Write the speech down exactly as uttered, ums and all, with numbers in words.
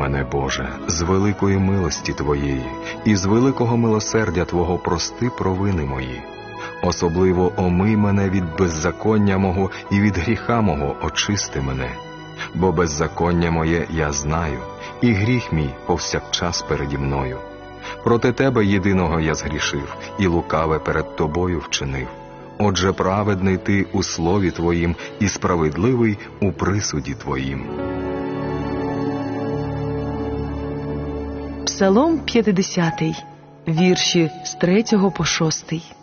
мене, Боже, з великої милості Твоєї, і з великого милосердя Твого прости провини мої. Особливо омий мене від беззаконня мого і від гріха мого очисти мене. Бо беззаконня моє я знаю, і гріх мій повсякчас переді мною. Проти Тебе єдиного я згрішив, і лукаве перед Тобою вчинив. Отже, праведний Ти у слові Твоїм, і справедливий у присуді Твоїм. Псалом п'ятдесятий, вірші з третього по шостий.